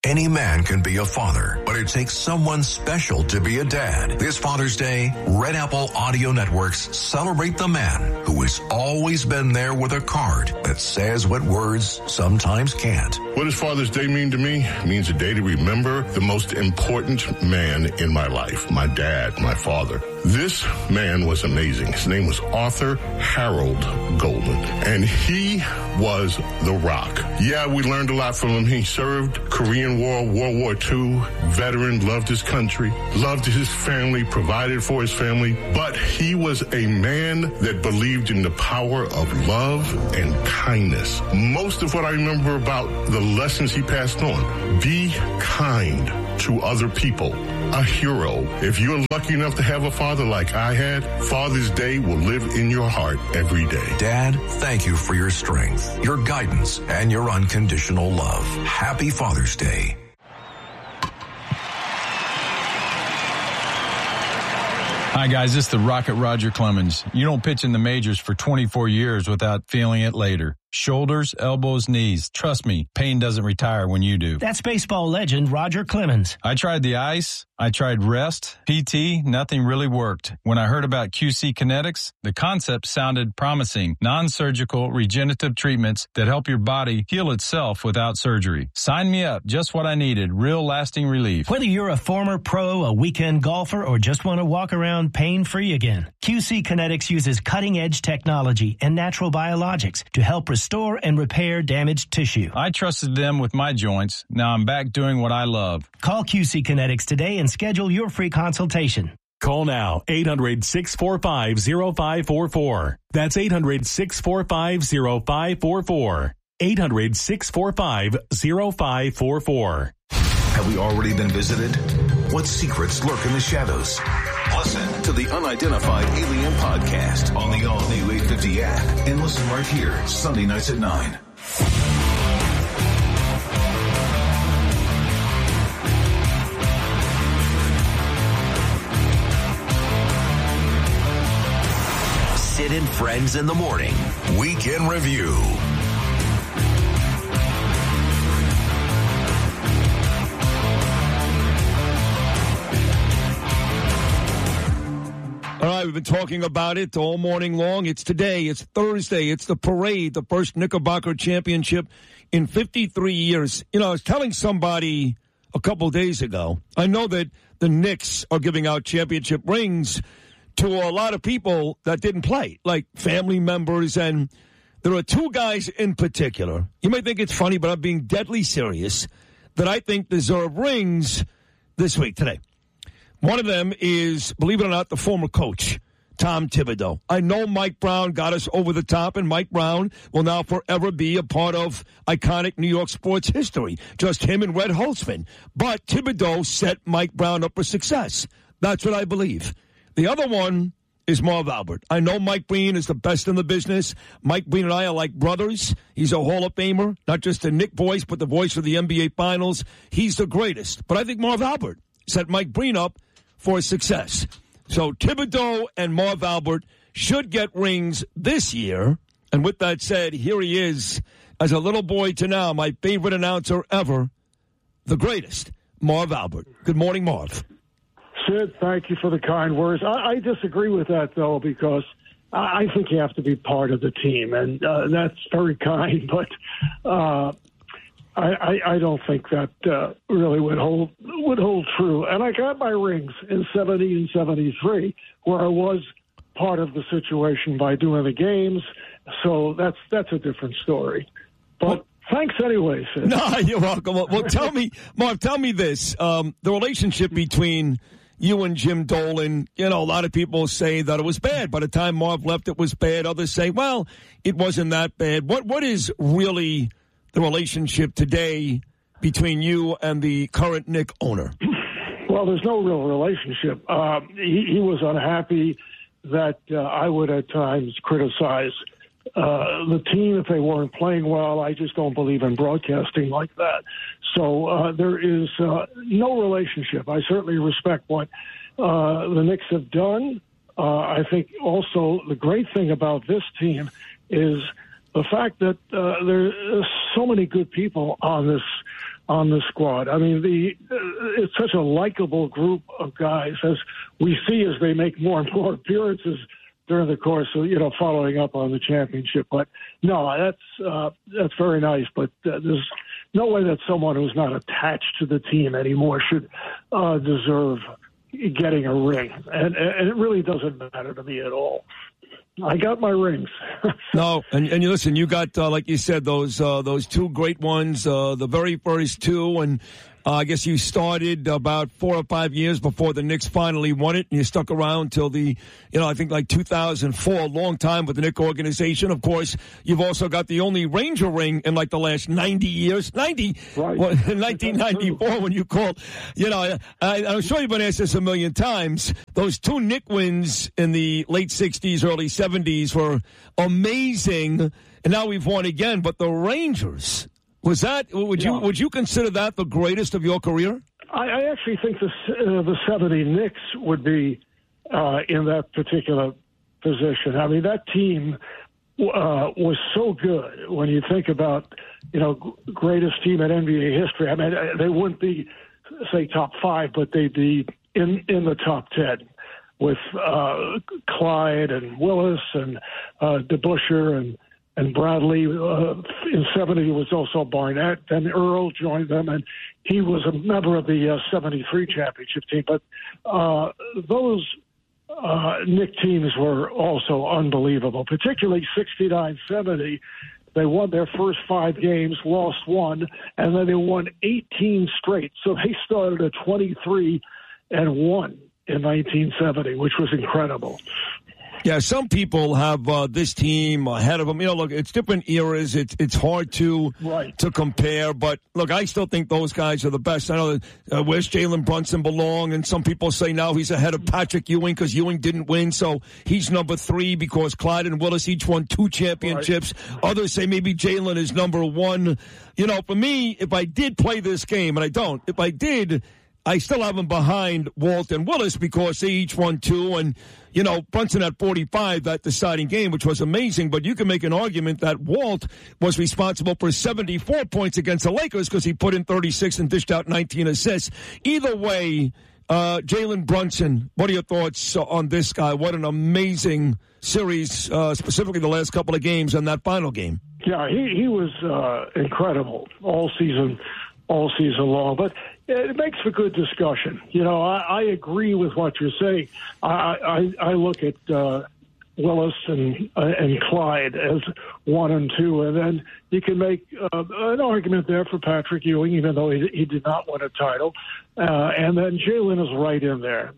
Any man can be a father, but it takes someone special to be a dad. This Father's Day, Red Apple Audio Networks celebrate the man who has always been there with a card that says what words sometimes can't. What does Father's Day mean to me? It means a day to remember the most important man in my life, my dad, my father. This man was amazing. His name was Arthur Harold Golden, and he was the rock. Yeah, we learned a lot from him. He served Korean War, World War II, veteran, loved his country, loved his family, provided for his family, but he was a man that believed in the power of love and kindness. Most of what I remember about the lessons he passed on, be kind to other people. A hero. If you're lucky enough to have a father like I had, Father's Day will live in your heart every day. Dad, thank you for your strength, your guidance, and your unconditional love. Happy Father's Day. Hi, guys. This is the Rocket Roger Clemens. You don't pitch in the majors for 24 years without feeling it later. Shoulders, elbows, knees. Trust me, pain doesn't retire when you do. That's baseball legend Roger Clemens. I tried the ice. I tried rest, PT, nothing really worked. When I heard about QC Kinetics, the concept sounded promising. Non-surgical regenerative treatments that help your body heal itself without surgery. Sign me up. Just what I needed. Real lasting relief. Whether you're a former pro, a weekend golfer, or just want to walk around pain-free again, QC Kinetics uses cutting-edge technology and natural biologics to help restore and repair damaged tissue. I trusted them with my joints. Now I'm back doing what I love. Call QC Kinetics today and schedule your free consultation. Call now, 800-645-0544. That's 800-645-0544. 800-645-0544. Have we already been visited? What secrets lurk in the shadows? Listen to the Unidentified Alien Podcast on the all-new 850 app and listen right here, Sunday nights at 9. Sid and Friends in the Morning. Weekend Review. All right, we've been talking about it all morning long. It's today. It's Thursday. It's the parade, the first Knickerbocker championship in 53 years. You know, I was telling somebody a couple days ago, I know that the Knicks are giving out championship rings to a lot of people that didn't play, like family members, and there are two guys in particular. You may think it's funny, but I'm being deadly serious, that I think deserve rings this week, today. One of them is, believe it or not, the former coach, Tom Thibodeau. I know Mike Brown got us over the top, and Mike Brown will now forever be a part of iconic New York sports history. Just him and Red Holtzman. But Thibodeau set Mike Brown up for success. That's what I believe. The other one is Marv Albert. I know Mike Breen is the best in the business. Mike Breen and I are like brothers. He's a Hall of Famer, not just a Knick voice, but the voice of the NBA Finals. He's the greatest. But I think Marv Albert set Mike Breen up for success. So Thibodeau and Marv Albert should get rings this year. And with that said, here he is, as a little boy to now, my favorite announcer ever, the greatest, Marv Albert. Good morning, Marv. Sid, thank you for the kind words. I disagree with that, though, because I think you have to be part of the team, and that's very kind, but I don't think that really would hold true. And I got my rings in 70 and 73, where I was part of the situation by doing the games, so that's a different story. But thanks anyway, Sid. No, you're welcome. Well, tell me, Marv, tell me this. The relationship between you and Jim Dolan, you know, a lot of people say that it was bad. By the time Marv left, it was bad. Others say, well, it wasn't that bad. What is really the relationship today between you and the current Knick owner? Well, there's no real relationship. He was unhappy that I would at times criticize the team if they weren't playing well. I just don't believe in broadcasting like that. So there is no relationship. I certainly respect what the Knicks have done. I think also the great thing about this team is the fact that there's so many good people on this squad. I mean, it's such a likable group of guys, as we see as they make more and more appearances during the course of, following up on the championship. But no, that's very nice. But there's no way that someone who's not attached to the team anymore should deserve getting a ring. And it really doesn't matter to me at all. I got my rings. No, and you listen, you got, like you said, those two great ones, the very first two, and I guess you started about 4 or 5 years before the Knicks finally won it, and you stuck around till I think like 2004, a long time with the Knicks organization. Of course, you've also got the only Ranger ring in like the last 90 years. 90? Right. Well, in 1994 when you called. I'm sure you've been asked this a million times. Those two Knicks wins in the late 60s, early 70s were amazing, and now we've won again. But the Rangers... Would you consider that the greatest of your career? I actually think the 70 Knicks would be in that particular position. I mean, that team was so good when you think about, greatest team in NBA history. I mean, they wouldn't be, say, top 5, but they'd be in the top 10 with Clyde and Willis and DeBusschere and Bradley. In 70 was also Barnett. Then Earl joined them, and he was a member of the 73 championship team. But those Knicks teams were also unbelievable, particularly 69-70. They won their first 5 games, lost 1, and then they won 18 straight. So they started at 23-1 in 1970, which was incredible. Yeah, some people have this team ahead of them. Look, it's different eras. It's hard to compare. But, look, I still think those guys are the best. I know that where's Jalen Brunson belong? And some people say now he's ahead of Patrick Ewing because Ewing didn't win. So he's number 3 because Clyde and Willis each won 2 championships. Right. Others say maybe Jalen is number 1. For me, if I did play this game, and I don't, if I did, I still have them behind Walt and Willis because they each won 2. And, Brunson had 45, that deciding game, which was amazing. But you can make an argument that Walt was responsible for 74 points against the Lakers because he put in 36 and dished out 19 assists. Either way, Jalen Brunson, what are your thoughts on this guy? What an amazing series, specifically the last couple of games and that final game. Yeah, he was incredible all season long. But it makes for good discussion. I agree with what you're saying. I look at Willis and Clyde as 1 and 2, and then you can make an argument there for Patrick Ewing, even though he did not win a title. And then Jalen is right in there.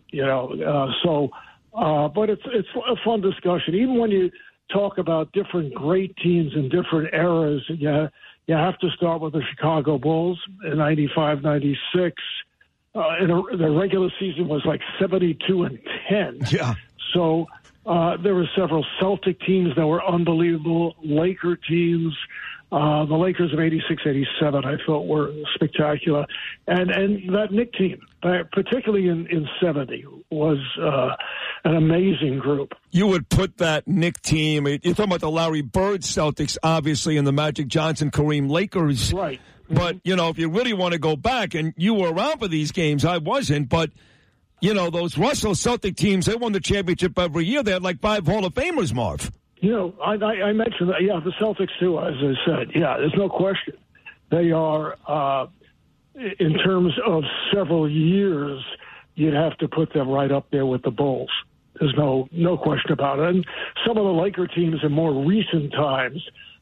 But it's a fun discussion. Even when you talk about different great teams in different eras, you have to start with the Chicago Bulls in 95, 96. The regular season was like 72-10. Yeah. So there were several Celtic teams that were unbelievable, Laker teams. The Lakers of 86, 87, I thought were spectacular. And that Knicks team, particularly in 70, was an amazing group. You would put that Knicks team, you're talking about the Larry Bird Celtics, obviously, and the Magic Johnson, Kareem Lakers. Right. But, if you really want to go back, and you were around for these games, I wasn't, but, those Russell Celtic teams, they won the championship every year. They had like 5 Hall of Famers, Marv. I mentioned that, the Celtics, too, as I said. Yeah, there's no question. They are, in terms of several years, you'd have to put them right up there with the Bulls. There's no question about it. And some of the Laker teams in more recent times,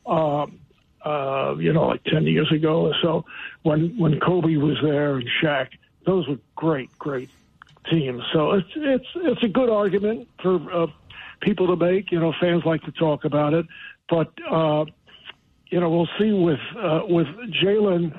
like 10 years ago or so, when Kobe was there and Shaq, those were great teams. So it's a good argument for people to make. Fans like to talk about it, but we'll see with Jalen.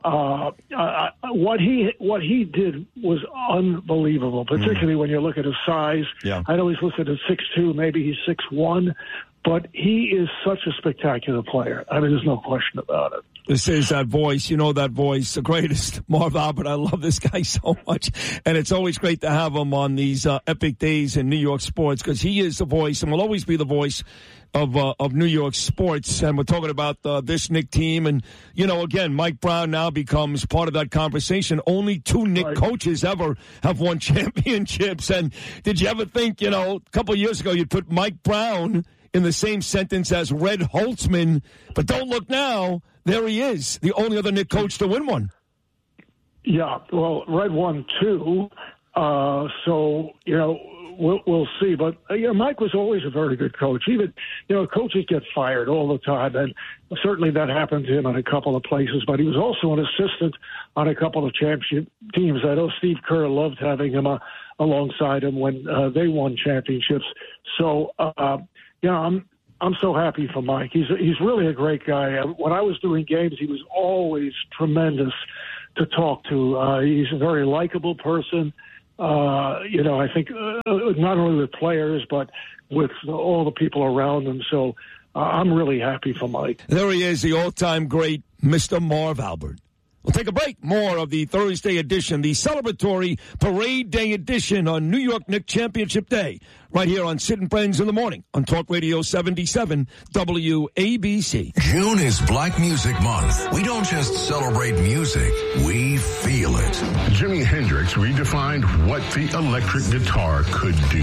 What he did was unbelievable, particularly when you look at his size. Yeah. I know he's listed at 6'2", maybe he's 6'1", but he is such a spectacular player. I mean, there's no question about it. This is that voice. You know that voice, the greatest. Marv Albert. I love this guy so much. And it's always great to have him on these epic days in New York sports because he is the voice and will always be the voice of New York sports. And we're talking about this Knick team. And, again, Mike Brown now becomes part of that conversation. Only 2 Knick coaches ever have won championships. And did you ever think, a couple of years ago, you'd put Mike Brown in the same sentence as Red Holtzman? But don't look now. There he is, the only other Knick coach to win one. Yeah, well, Red won 2. So, we'll see. But, Mike was always a very good coach. Even, coaches get fired all the time. And certainly that happened to him in a couple of places. But he was also an assistant on a couple of championship teams. I know Steve Kerr loved having him alongside him when they won championships. So, I'm so happy for Mike. He's really a great guy. When I was doing games, he was always tremendous to talk to. He's a very likable person. I think not only with players, but with all the people around him. So I'm really happy for Mike. There he is, the all-time great Mr. Marv Albert. We'll take a break. More of the Thursday edition, the celebratory Parade Day edition on New York Knicks Championship Day, right here on Sid and Friends in the Morning on Talk Radio 77 WABC. June is Black Music Month. We don't just celebrate music, we feel it. Jimi Hendrix redefined what the electric guitar could do.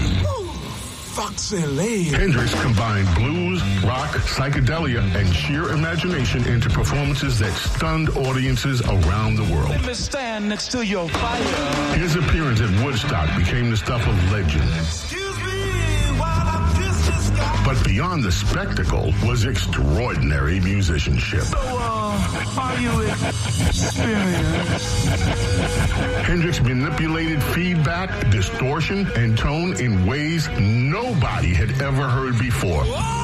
Hendrix combined blues, rock, psychedelia, and sheer imagination into performances that stunned audiences around the world. Let me stand next to your fire. His appearance at Woodstock became the stuff of legend. But beyond the spectacle was extraordinary musicianship. So, are you experienced? Hendrix manipulated feedback, distortion, and tone in ways nobody had ever heard before,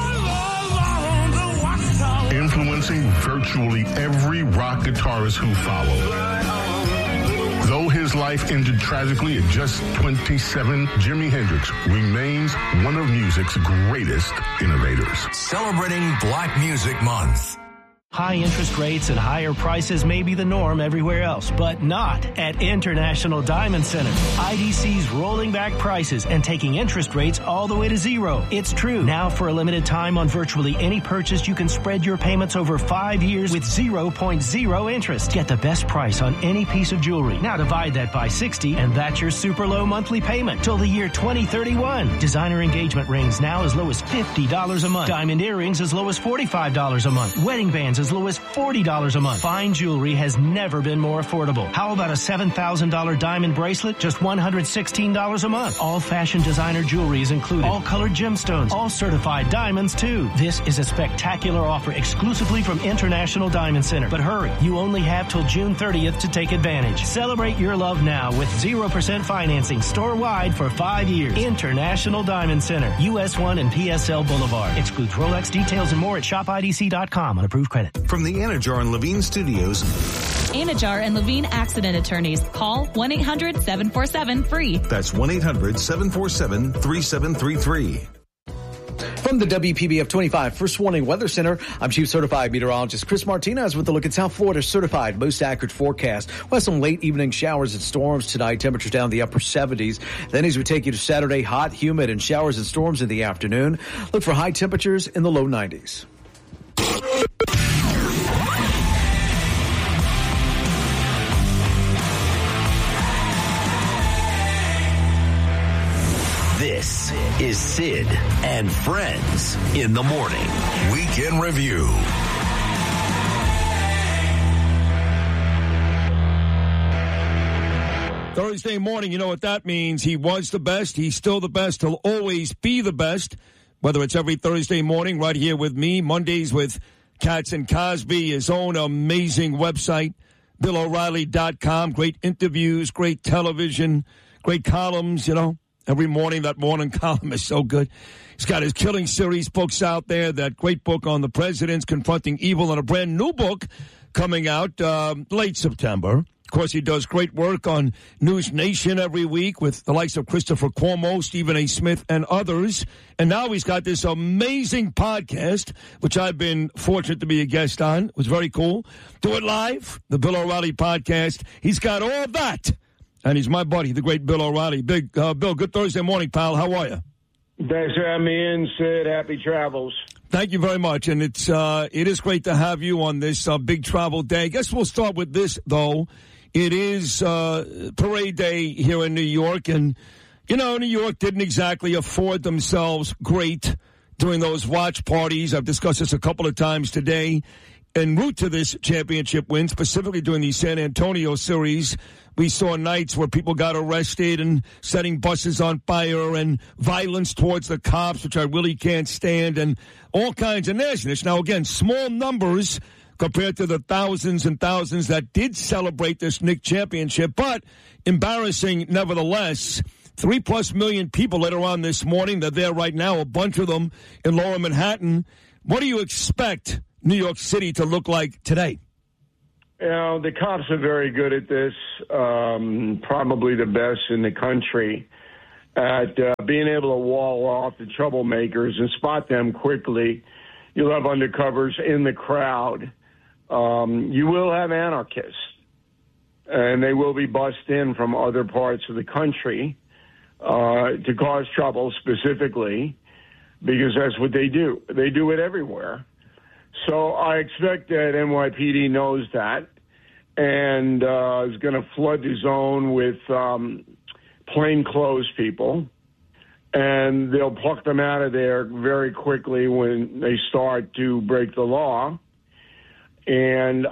influencing virtually every rock guitarist who followed. Though his life ended tragically at just 27, Jimi Hendrix remains one of music's greatest innovators. Celebrating Black Music Month. High interest rates and higher prices may be the norm everywhere else, but not at International Diamond Center. IDC's rolling back prices and taking interest rates all the way to 0. It's true. Now for a limited time on virtually any purchase, you can spread your payments over 5 years with 0.0 interest. Get the best price on any piece of jewelry. Now divide that by 60 and that's your super low monthly payment till the year 2031. Designer engagement rings now as low as $50 a month. Diamond earrings as low as $45 a month. Wedding bands as low as $40 a month. Fine jewelry has never been more affordable. How about a $7,000 diamond bracelet? Just $116 a month. All fashion designer jewelry is included. All colored gemstones. All certified diamonds, too. This is a spectacular offer exclusively from International Diamond Center. But hurry, you only have till June 30th to take advantage. Celebrate your love now with 0% financing store-wide for 5 years. International Diamond Center, US 1 and PSL Boulevard. Excludes Rolex. Details and more at shopidc.com on approved credit. From the Anajar and Levine Studios. Anajar and Levine Accident Attorneys. Call 1-800-747-FREE. That's 1-800-747-3733. From the WPBF 25 First Warning Weather Center, I'm Chief Certified Meteorologist Chris Martinez with a look at South Florida's certified most accurate forecast. We'll have some late evening showers and storms tonight. Temperatures down in the upper 70s. Then as we take you to Saturday, hot, humid, and showers and storms in the afternoon. Look for high temperatures in the low 90s. This is Sid and Friends in the Morning. Weekend Review. Thursday morning, you know what that means. He was the best. He's still the best. He'll always be the best. Whether it's every Thursday morning right here with me, Mondays with Katz and Cosby, his own amazing website, BillO'Reilly.com. Great interviews, great television, great columns, Every morning, that morning column is so good. He's got his Killing Series books out there, that great book on the presidents confronting evil, and a brand new book coming out late September course, he does great work on News Nation every week with the likes of Christopher Cuomo, Stephen A. Smith, and others. And now he's got this amazing podcast, which I've been fortunate to be a guest on. It was very cool. Do It Live, the Bill O'Reilly podcast. He's got all of that. And he's my buddy, the great Bill O'Reilly. Bill, good Thursday morning, pal. How are you? Thanks for having me in, Sid. Happy travels. Thank you very much. And it is great to have you on this big travel day. I guess we'll start with this, though. It is parade day here in New York. And, you know, New York didn't exactly afford themselves great during those watch parties. I've discussed this a couple of times today. En route to this championship win, specifically during the San Antonio series, we saw nights where people got arrested and setting buses on fire and violence towards the cops, which I really can't stand, and all kinds of nastiness. Now, again, small numbers compared to the thousands and thousands that did celebrate this Knick championship, but embarrassing nevertheless. 3+ million people later on this morning. They're there right now, a bunch of them in Lower Manhattan. What do you expect New York City to look like today? You know, the cops are very good at this, probably the best in the country, at being able to wall off the troublemakers and spot them quickly. You'll have undercovers in the crowd. You will have anarchists, and they will be bussed in from other parts of the country to cause trouble specifically, because that's what they do. They do it everywhere. So I expect that NYPD knows that and is going to flood the zone with plainclothes people, and they'll pluck them out of there very quickly when they start to break the law. And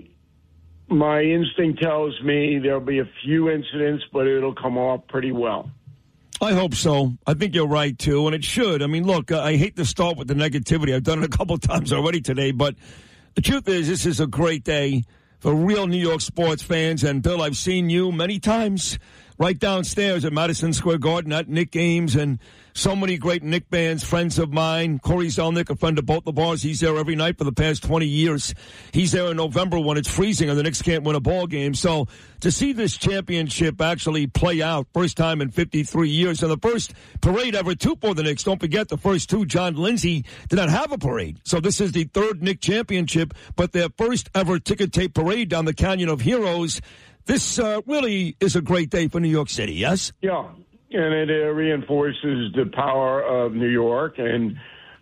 my instinct tells me there'll be a few incidents, but it'll come off pretty well. I hope so. I think you're right, too, and it should. I mean, look, I hate to start with the negativity. I've done it a couple times already today, but the truth is this is a great day for real New York sports fans. And, Bill, I've seen you many times right downstairs at Madison Square Garden at Knick games, and so many great Knick fans, friends of mine. Corey Zelnick, a friend of both the bars. He's there every night for the past 20 years. He's there in November when it's freezing and the Knicks can't win a ball game. So to see this championship actually play out, first time in 53 years, and the first parade ever, too, for the Knicks. Don't forget, the first two, John Lindsay, did not have a parade. So this is the third Knick championship, but their first ever ticket tape parade down the Canyon of Heroes. This really is a great day for New York City, yes? Yeah. And it reinforces the power of New York and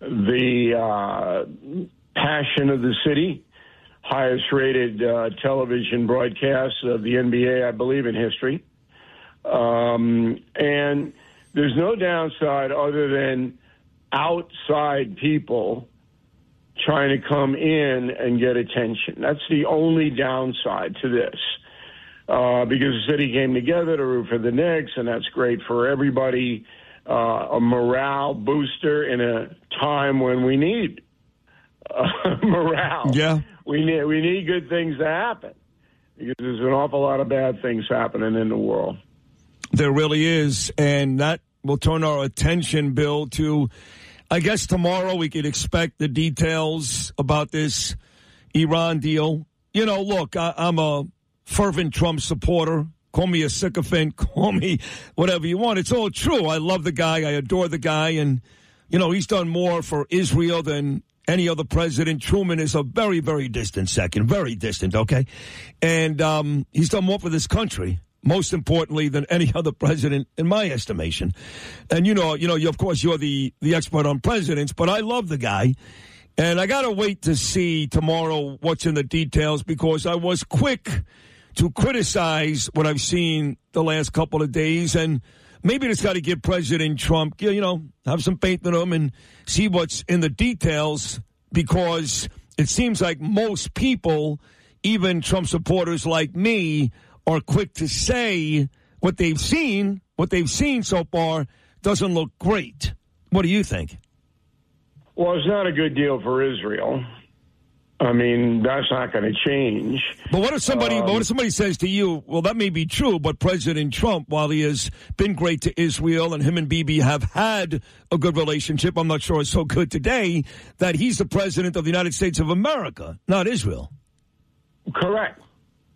the passion of the city. Highest rated television broadcast of the NBA, I believe, in history. And there's no downside other than outside people trying to come in and get attention. That's the only downside to this. Because the city came together to root for the Knicks, and that's great for everybody. A morale booster in a time when we need morale. Yeah, we need good things to happen, because there's an awful lot of bad things happening in the world. There really is, and that will turn our attention, Bill, to, I guess tomorrow we could expect the details about this Iran deal. You know, look, I'm a fervent Trump supporter. Call me a sycophant. Call me whatever you want. It's all true. I love the guy. I adore the guy. And, you know, he's done more for Israel than any other president. Truman is a very, very distant second. Very distant, okay? And he's done more for this country, most importantly, than any other president, in my estimation. And, you know, of course, you're the expert on presidents, but I love the guy. And I got to wait to see tomorrow what's in the details, because I was quick to criticize what I've seen the last couple of days. And maybe it's got to give President Trump, you know, have some faith in him and see what's in the details, because it seems like most people, even Trump supporters like me, are quick to say what they've seen so far doesn't look great. What do you think? Well, it's not a good deal for Israel. I mean, that's not going to change. But what if somebody says to you, well, that may be true, but President Trump, while he has been great to Israel and him and Bibi have had a good relationship, I'm not sure it's so good today, that he's the president of the United States of America, not Israel. Correct.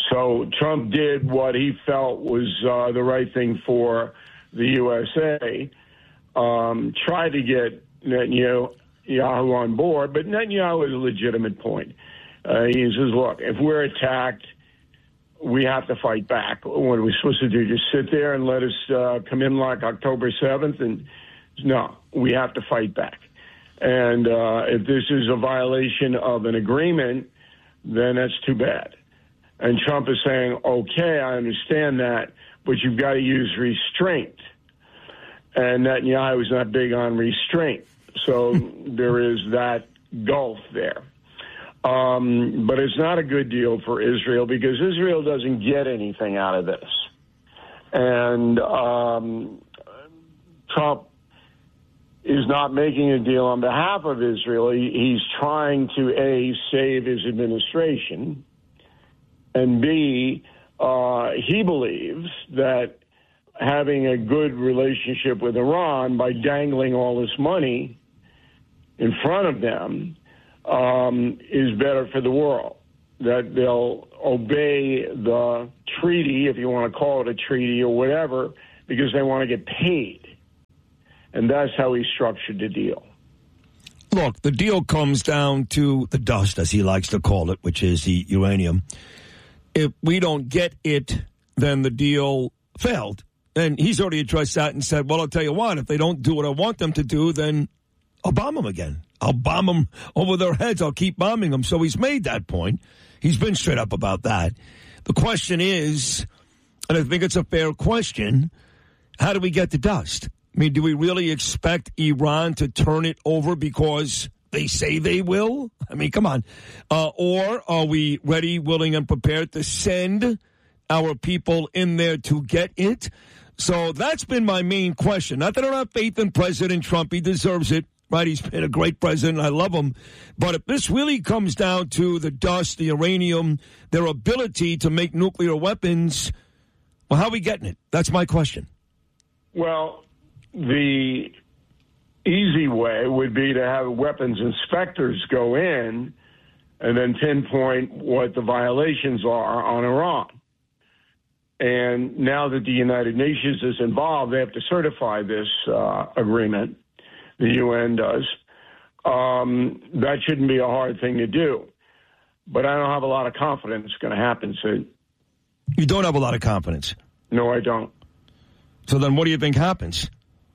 So Trump did what he felt was the right thing for the USA, tried to get Netanyahu on board, but Netanyahu has a legitimate point. He says, look, if we're attacked, we have to fight back. What are we supposed to do? Just sit there and let us come in like October 7th? And no, we have to fight back. And if this is a violation of an agreement, then that's too bad. And Trump is saying, okay, I understand that, but you've got to use restraint. And Netanyahu is not big on restraint. So there is that gulf there. But it's not a good deal for Israel because Israel doesn't get anything out of this. And Trump is not making a deal on behalf of Israel. He's trying to, A, save his administration, and B, he believes that having a good relationship with Iran by dangling all this money in front of them is better for the world, that they'll obey the treaty, if you want to call it a treaty or whatever, because they want to get paid. And that's how he structured the deal. Look, the deal comes down to the dust, as he likes to call it, which is the uranium. If we don't get it, then the deal failed. And he's already addressed that and said, well, I'll tell you what, if they don't do what I want them to do, then I'll bomb them again. I'll bomb them over their heads. I'll keep bombing them. So he's made that point. He's been straight up about that. The question is, and I think it's a fair question, how do we get the dust? I mean, do we really expect Iran to turn it over because they say they will? I mean, come on. Or are we ready, willing, and prepared to send our people in there to get it? So that's been my main question. Not that I don't have faith in President Trump. He deserves it, right? He's been a great president. I love him. But if this really comes down to the dust, the uranium, their ability to make nuclear weapons, well, how are we getting it? That's my question. Well, the easy way would be to have weapons inspectors go in and then pinpoint what the violations are on Iran. And now that the United Nations is involved, they have to certify this agreement. The UN does. That shouldn't be a hard thing to do. But I don't have a lot of confidence it's going to happen, Sid. You don't have a lot of confidence? No, I don't. So then what do you think happens?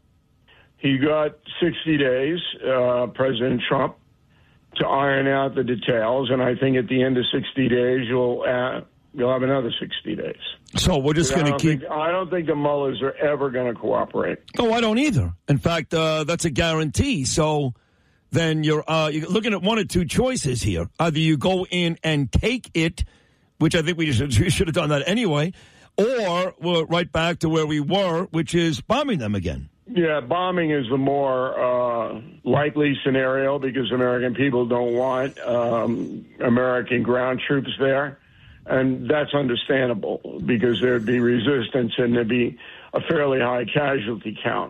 He got 60 days, President Trump, to iron out the details, and I think at the end of 60 days you'll have another 60 days. So we're just going to keep... I don't think the mullahs are ever going to cooperate. No, I don't either. In fact, that's a guarantee. So then you're looking at one or two choices here. Either you go in and take it, which I think we should have done that anyway, or we're right back to where we were, which is bombing them again. Yeah, bombing is the more likely scenario because American people don't want American ground troops there. And that's understandable because there'd be resistance and there'd be a fairly high casualty count.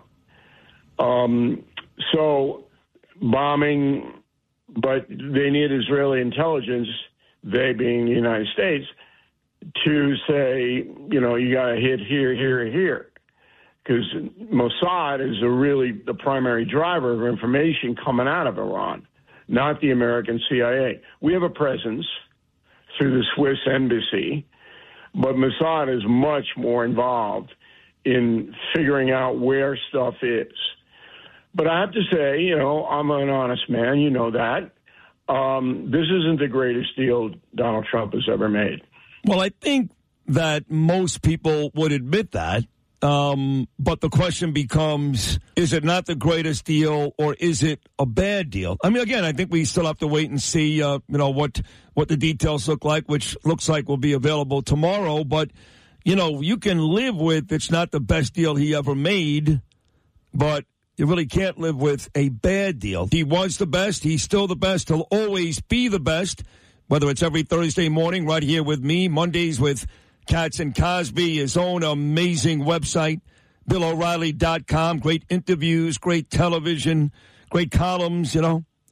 So bombing, but they need Israeli intelligence, they being the United States, to say, you got to hit here, here, here. Because Mossad is really the primary driver of information coming out of Iran, not the American CIA. We have a presence through the Swiss embassy, but Mossad is much more involved in figuring out where stuff is. But I have to say, I'm an honest man, you know that. This isn't the greatest deal Donald Trump has ever made. Well, I think that most people would admit that. But the question becomes, is it not the greatest deal or is it a bad deal? I mean, again, I think we still have to wait and see, what the details look like, which looks like will be available tomorrow. But, you can live with it's not the best deal he ever made, but you really can't live with a bad deal. He was the best. He's still the best. He'll always be the best, whether it's every Thursday morning right here with me, Mondays with Katz and Cosby, his own amazing website, BillO'Reilly.com. Great interviews, great television, great columns,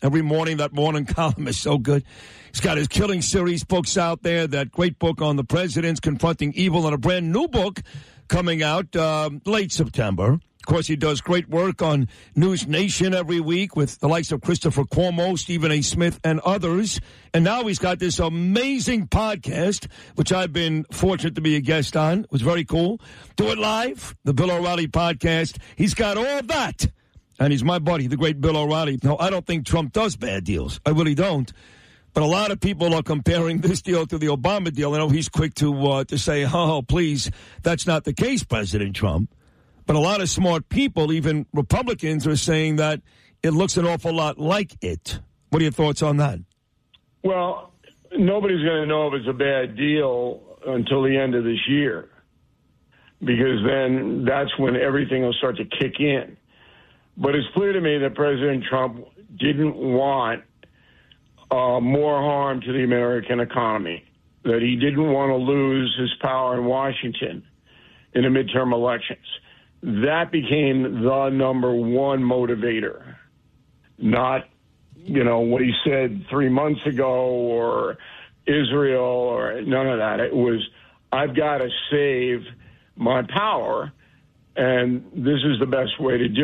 every morning. That morning column is so good. He's got his Killing Series books out there, that great book on the presidents confronting evil, and a brand new book coming out late September. Of course, he does great work on News Nation every week with the likes of Christopher Cuomo, Stephen A. Smith, and others. And now he's got this amazing podcast, which I've been fortunate to be a guest on. It was very cool. Do It Live, the Bill O'Reilly podcast. He's got all of that. And he's my buddy, the great Bill O'Reilly. No, I don't think Trump does bad deals. I really don't. But a lot of people are comparing this deal to the Obama deal. I know he's quick to say, oh, please, that's not the case, President Trump. But a lot of smart people, even Republicans, are saying that it looks an awful lot like it. What are your thoughts on that? Well, nobody's going to know if it's a bad deal until the end of this year, because then that's when everything will start to kick in. But it's clear to me that President Trump didn't want more harm to the American economy, that he didn't want to lose his power in Washington in the midterm elections. That became the number one motivator, not, what he said 3 months ago or Israel or none of that. It was, I've got to save my power, and this is the best way to do it.